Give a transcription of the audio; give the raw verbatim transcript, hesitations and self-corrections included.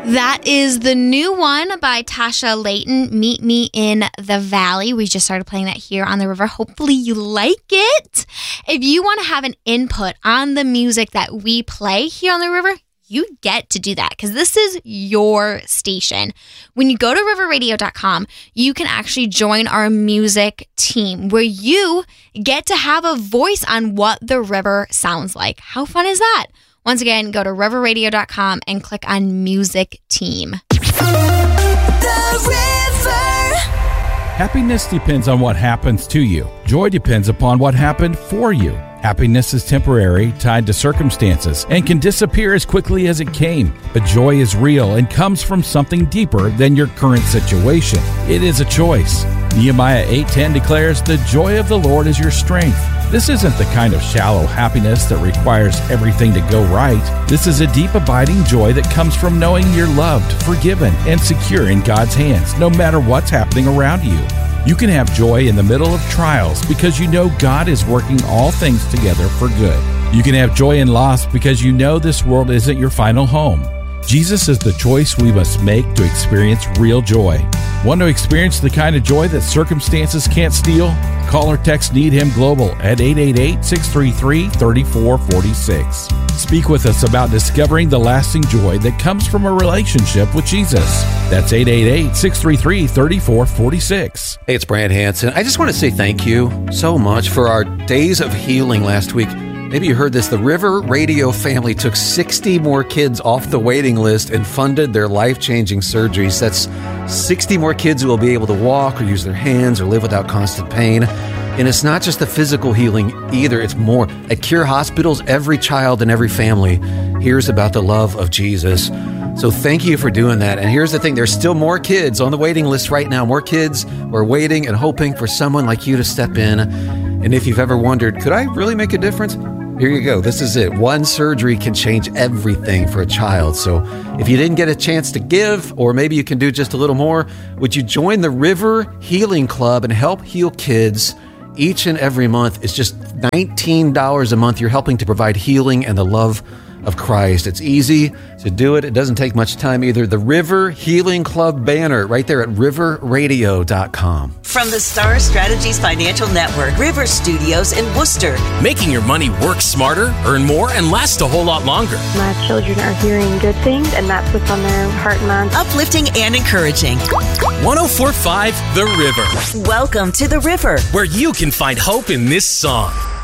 That is the new one by Tasha Layton, Meet Me in the Valley. We just started playing that here on the river. Hopefully you like it. If you want to have an input on the music that we play here on the river, you get to do that because this is your station. When you go to river radio dot com, you can actually join our music team where you get to have a voice on what the river sounds like. How fun is that? Once again, go to river radio dot com and click on Music Team. The River. Happiness depends on what happens to you. Joy depends upon what happened for you. Happiness is temporary, tied to circumstances, and can disappear as quickly as it came. But joy is real and comes from something deeper than your current situation. It is a choice. Nehemiah eight ten declares, "The joy of the Lord is your strength." This isn't the kind of shallow happiness that requires everything to go right. This is a deep, abiding joy that comes from knowing you're loved, forgiven, and secure in God's hands, no matter what's happening around you. You can have joy in the middle of trials because you know God is working all things together for good. You can have joy in loss because you know this world isn't your final home. Jesus is the choice we must make to experience real joy. Want to experience the kind of joy that circumstances can't steal? Call or text Need Him Global at eight eight eight, six three three, three four four six. Speak with us about discovering the lasting joy that comes from a relationship with Jesus. That's eight eight eight, six three three, three four four six. Hey, it's Brad Hansen. I just want to say thank you so much for our Days of Healing last week. Maybe you heard this. The River Radio family took sixty more kids off the waiting list and funded their life-changing surgeries. That's sixty more kids who will be able to walk or use their hands or live without constant pain. And it's not just the physical healing either. It's more. At Cure Hospitals, every child and every family hears about the love of Jesus. So thank you for doing that. And here's the thing. There's still more kids on the waiting list right now. More kids who are waiting and hoping for someone like you to step in. And if you've ever wondered, could I really make a difference? Here you go. This is it. One surgery can change everything for a child. So if you didn't get a chance to give, or maybe you can do just a little more, would you join the River Healing Club and help heal kids each and every month? It's just nineteen dollars a month. You're helping to provide healing and the love of Christ. It's easy to do it. It doesn't take much time either. The River Healing Club banner right there at river radio dot com. From the Star Strategies Financial Network, River Studios in Worcester. Making your money work smarter, earn more, and last a whole lot longer. My children are hearing good things, and that's what's on their heart and mind. Uplifting and encouraging. one oh four point five The River. Welcome to The River, where you can find hope in this song.